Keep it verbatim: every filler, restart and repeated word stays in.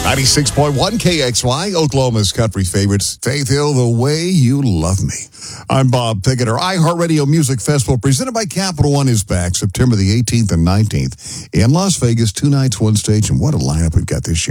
ninety-six point one K X Y, Oklahoma's country favorites. Faith Hill, The Way You Love Me. I'm Bob Pickett. Our iHeartRadio Music Festival presented by Capital One is back September the eighteenth and nineteenth in Las Vegas. Two nights, one stage, and what a lineup we've got this year.